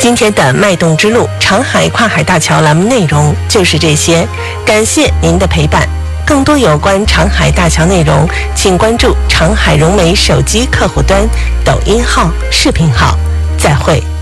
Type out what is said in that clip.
今天的脉动之路长海跨海大桥栏目内容就是这些，感谢您的陪伴。更多有关长海大桥内容，请关注长海融媒手机客户端、抖音号、视频号。再会。